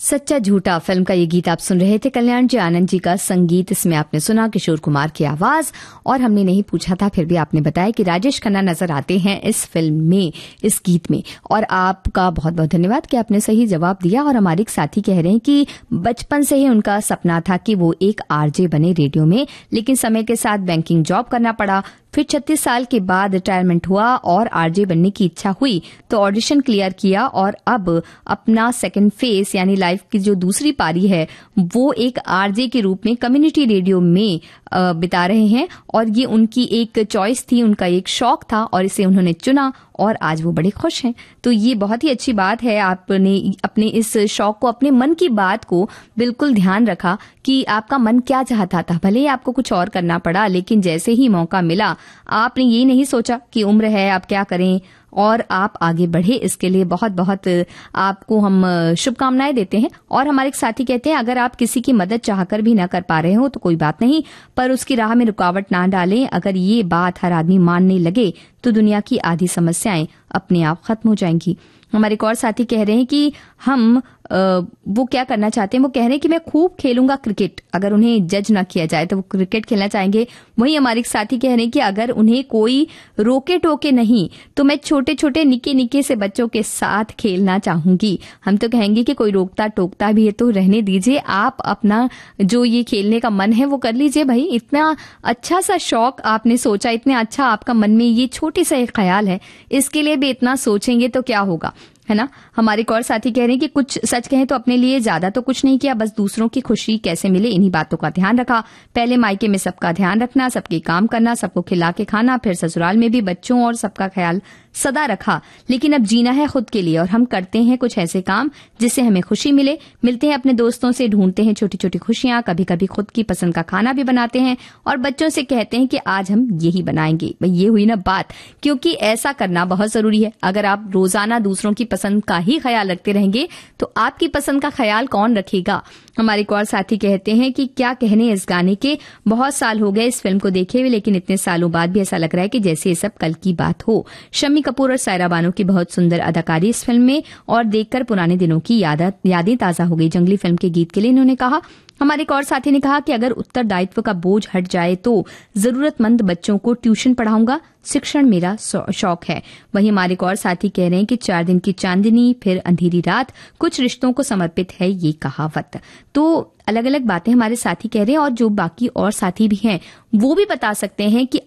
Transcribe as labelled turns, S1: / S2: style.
S1: सच्चा झूठा फिल्म का ये गीत आप सुन रहे थे। कल्याण जी आनंद जी का संगीत इसमें आपने सुना, किशोर कुमार की आवाज। और हमने नहीं पूछा था, फिर भी आपने बताया कि राजेश खन्ना नजर आते हैं इस फिल्म में, इस गीत में। और आपका बहुत बहुत धन्यवाद कि आपने सही जवाब दिया। और हमारे एक साथी कह रहे हैं कि बचपन से ही उनका सपना था कि वो एक आरजे बने रेडियो में, लेकिन समय के साथ बैंकिंग जॉब करना पड़ा। फिर 36 साल के बाद रिटायरमेंट हुआ और आरजे बनने की इच्छा हुई तो ऑडिशन क्लियर किया और अब अपना सेकंड फेज यानी लाइफ की जो दूसरी पारी है वो एक आरजे के रूप में कम्युनिटी रेडियो में बिता रहे हैं। और ये उनकी एक चॉइस थी, उनका एक शौक था और इसे उन्होंने चुना और आज वो बड़े खुश हैं। तो ये बहुत ही अच्छी बात है, आपने अपने इस शौक को, अपने मन की बात को बिल्कुल ध्यान रखा कि आपका मन क्या चाहता था। भले ही आपको कुछ और करना पड़ा, लेकिन जैसे ही मौका मिला आपने ये नहीं सोचा कि उम्र है आप क्या करें, और आप आगे बढ़े। इसके लिए बहुत बहुत आपको हम शुभकामनाएं देते हैं। और हमारे एक साथी कहते हैं अगर आप किसी की मदद चाहकर भी ना कर पा रहे हो तो कोई बात नहीं, पर उसकी राह में रुकावट ना डालें। अगर ये बात हर आदमी मानने लगे तो दुनिया की आधी समस्याएं अपने आप खत्म हो जाएंगी। हमारे एक और साथी कह रहे हैं कि हम वो क्या करना चाहते हैं, वो कह रहे हैं कि मैं खूब खेलूंगा क्रिकेट। अगर उन्हें जज ना किया जाए तो वो क्रिकेट खेलना चाहेंगे। वहीं हमारे एक साथी कह रहे हैं कि अगर उन्हें कोई रोके टोके नहीं तो मैं छोटे छोटे निके निके से बच्चों के साथ खेलना चाहूंगी। हम तो कहेंगे कि कोई रोकता टोकता भी है तो रहने दीजिए, आप अपना जो ये खेलने का मन है वो कर लीजिए भाई। इतना अच्छा सा शौक आपने सोचा, इतना अच्छा आपका मन में ये छोटी सा एक ख्याल है, इसके लिए भी इतना सोचेंगे तो क्या होगा, है ना। हमारे एक और साथी कह रहे हैं कि कुछ सच कहें तो अपने लिए ज्यादा तो कुछ नहीं किया, बस दूसरों की खुशी कैसे मिले इन्हीं बातों का ध्यान रखा। पहले मायके में सबका ध्यान रखना, सबके काम करना, सबको खिला के खाना, फिर ससुराल में भी बच्चों और सबका ख्याल सदा रखा। लेकिन अब जीना है खुद के लिए और हम करते हैं कुछ ऐसे काम जिससे हमें खुशी मिले। मिलते हैं अपने दोस्तों से, ढूंढते हैं छोटी छोटी खुशियां, कभी कभी खुद की पसंद का खाना भी बनाते हैं और बच्चों से कहते हैं कि आज हम यही बनाएंगे। भाई ये हुई ना बात, क्योंकि ऐसा करना बहुत जरूरी है। अगर आप रोजाना दूसरों की पसंद का ही ख्याल रखते रहेंगे तो आपकी पसंद का ख्याल कौन रखेगा। हमारे एक और साथी कहते हैं कि क्या कहने इस गाने के, बहुत साल हो गए इस फिल्म को देखे हुए, लेकिन इतने सालों बाद भी ऐसा लग रहा है कि जैसे ये सब कल की बात हो। शम्मी कपूर और सायरा बानो की बहुत सुंदर अदाकारी इस फिल्म में, और देखकर पुराने दिनों की यादें ताजा हो गई। जंगली फिल्म के गीत के लिए इन्होंने कहा। हमारे एक और साथी ने कहा कि अगर उत्तरदायित्व का बोझ हट जाए तो जरूरतमंद बच्चों को ट्यूशन पढ़ाऊंगा, शिक्षण मेरा शौक है। वहीं हमारे एक और साथी कह रहे हैं कि 4 दिन की चांदनी फिर अंधेरी रात, कुछ रिश्तों को समर्पित है ये कहावत। तो अलग अलग बातें हमारे साथी कह रहे हैं और जो बाकी और साथी भी हैं वो भी बता सकते हैं कि